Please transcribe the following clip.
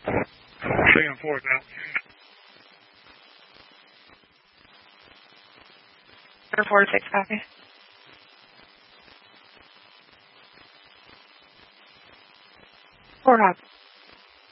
Stay on 4th out. 4 to 6, copy. Four hop.